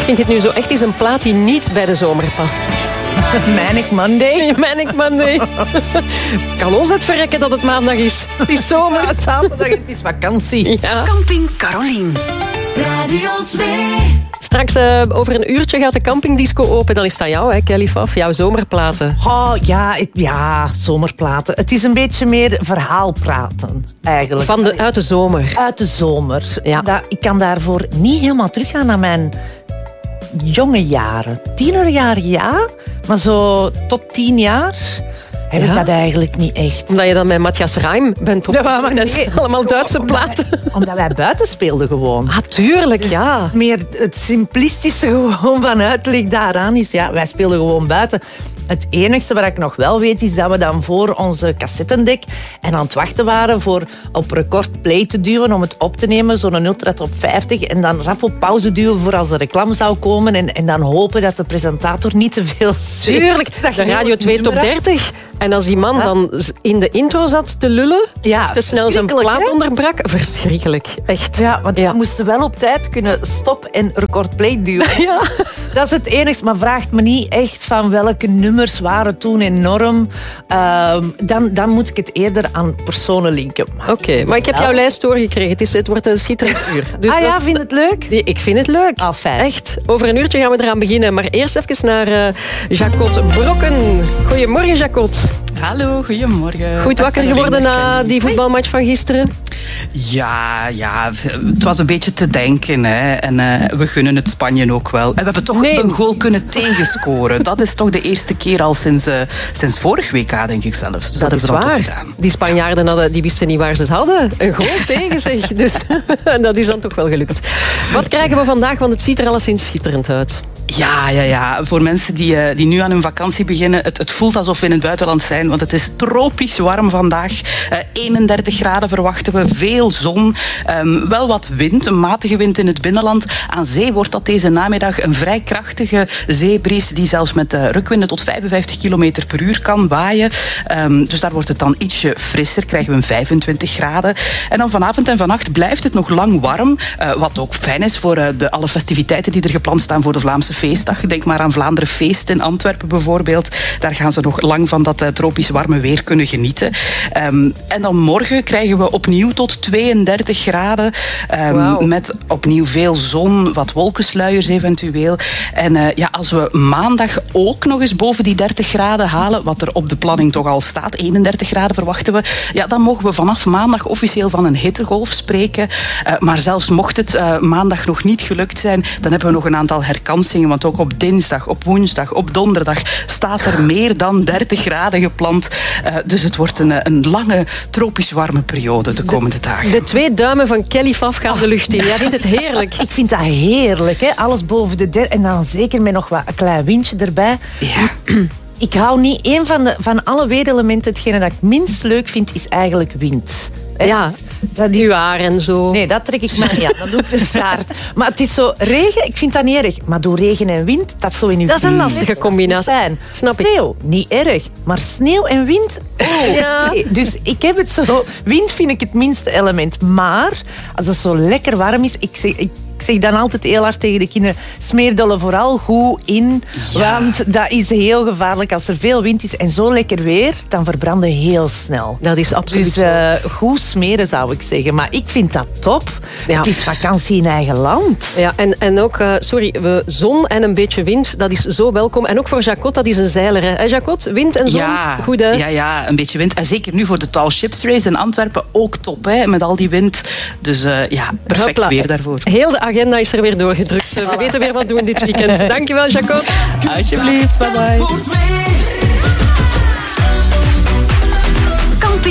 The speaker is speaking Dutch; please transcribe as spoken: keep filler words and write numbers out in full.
vind dit nu zo echt eens een plaat die niet bij de zomer past. Manic Monday. Manic Monday. Kan ons het verrekken dat het maandag is? Het is zomer. Ja, zaterdag, het is vakantie. Ja. Camping Carolien. Radio twee. Straks uh, over een uurtje gaat de campingdisco open. Dan is dat jou, hè, Kelly Faf, jouw zomerplaten. Oh, ja, ik, ja, zomerplaten. Het is een beetje meer verhaalpraten, eigenlijk. Van de, uit de zomer. Uit de zomer. Ja. Dat, ik kan daarvoor niet helemaal teruggaan naar mijn jonge jaren. Tienerjaren, ja. Maar zo tot tien jaar heb Ja? ik dat eigenlijk niet echt. Omdat je dan met Matthias Reim bent op. Ja, maar dat is nee. allemaal Duitse Omdat platen. wij- Omdat wij buiten speelden gewoon. Ah, tuurlijk, ja. Het is meer het simplistische gewoon van uitleg daaraan is. Ja, wij speelden gewoon buiten. Het enigste wat ik nog wel weet is dat we dan voor onze cassettendek en aan het wachten waren voor op record play te duwen om het op te nemen, zo'n Ultra Top vijftig, en dan rap op pauze duwen voor als de reclame zou komen en, en dan hopen dat de presentator niet te veel zegt. Tuurlijk, Dat de je Radio het twee nummer Top had. dertig. En als die man Ja. dan in de intro zat te lullen, Ja, of te snel zijn verschrikkelijk, plaat hè? onderbrak. Verschrikkelijk, echt. Ja, want Ja. we moesten wel op tijd kunnen stop en record play duwen. Ja. Dat is het enigste, maar vraagt me niet echt van welke nummers waren toen enorm. Uh, dan, dan moet ik het eerder aan personen linken. Maar- Oké, maar ik heb jouw lijst doorgekregen. Het, is, het wordt een schitterend uur. Dus ah dat- ja, vind je het leuk? Nee, ik vind het leuk. Ah, fijn. Echt. Over een uurtje gaan we eraan beginnen. Maar eerst even naar uh, Jacot Brokken. Goedemorgen, Jacot. Hallo, goedemorgen. Goed wakker geworden na die voetbalmatch van gisteren? Ja, ja, het was een beetje te denken. Hè. En uh, we gunnen het Spanje ook wel. En we hebben toch Nee. een goal kunnen tegenscoren. Dat is toch de eerste keer al sinds, uh, sinds vorig W K, denk ik zelfs. Dus Dat, is hebben we dan waar. toch gedaan. Die Spanjaarden hadden, die wisten niet waar ze het hadden. Een goal tegen zich. Dus dat is dan toch wel gelukt. Wat krijgen we vandaag? Want het ziet er alleszins schitterend uit. Ja, ja, ja. Voor mensen die, uh, die nu aan hun vakantie beginnen, het, het voelt alsof we in het buitenland zijn, want het is tropisch warm vandaag. Uh, eenendertig graden verwachten we, veel zon, um, wel wat wind, een matige wind in het binnenland. Aan zee wordt dat deze namiddag een vrij krachtige zeebries die zelfs met uh, rukwinden tot vijfenvijftig kilometer per uur kan waaien. Um, dus daar wordt het dan ietsje frisser, krijgen we een vijfentwintig graden. En dan vanavond en vannacht blijft het nog lang warm, uh, wat ook fijn is voor uh, de, alle festiviteiten die er gepland staan voor de Vlaamse feestdag. Denk maar aan Vlaanderen Feest in Antwerpen bijvoorbeeld. Daar gaan ze nog lang van dat uh, tropisch warme weer kunnen genieten. Um, en dan morgen krijgen we opnieuw tot tweeëndertig graden. Um, Wauw. Met opnieuw veel zon, wat wolkensluiers eventueel. En uh, ja, als we maandag ook nog eens boven die dertig graden halen, wat er op de planning toch al staat, eenendertig graden verwachten we, ja, dan mogen we vanaf maandag officieel van een hittegolf spreken. Uh, maar zelfs mocht het uh, maandag nog niet gelukt zijn, dan hebben we nog een aantal herkansingen. Want ook op dinsdag, op woensdag, op donderdag staat er meer dan dertig graden gepland. Uh, dus het wordt een, een lange, tropisch warme periode de komende dagen. De twee duimen van Kelly Faf gaan de lucht in. Jij vindt het heerlijk. Ik vind dat heerlijk, hè? Alles boven de der en dan zeker met nog wat een klein windje erbij. Ja. Ik hou niet, één van, de, van alle weerelementen, hetgene dat ik minst leuk vind, is eigenlijk wind. Hè? Ja, Dat is... uw haar en zo. Nee, dat trek ik maar niet aan. Dat doe ik de staart. Maar het is zo, regen, ik vind dat niet erg. Maar door regen en wind, dat is zo in uw Dat is een buurt. lastige Dat is combinatie. niet fijn. Snap ik. Sneeuw, niet erg. Maar sneeuw en wind, oh. Ja. Nee, dus ik heb het zo... Wind vind ik het minste element. Maar als het zo lekker warm is, ik zeg... Ik, Ik zeg dan altijd heel hard tegen de kinderen, smeer er vooral goed in. Ja. Want dat is heel gevaarlijk. Als er veel wind is en zo lekker weer, dan verbranden heel snel. Dat is absoluut Dus zo. uh, goed smeren zou ik zeggen. Maar ik vind dat top. Ja. Het is vakantie in eigen land. Ja, en, en ook, uh, sorry, we, zon en een beetje wind, dat is zo welkom. En ook voor Jacot, dat is een zeiler. Hè, Jacot? Wind en zon, Ja, goed hè? ja, ja, een beetje wind. En zeker nu voor de Tall Ships Race in Antwerpen ook top, hè, met al die wind. Dus uh, ja, perfect Hopla. weer daarvoor. Heel de agenda is er weer doorgedrukt. We weten weer wat doen dit weekend. Dankjewel, Jacot. Alsjeblieft, bye bye.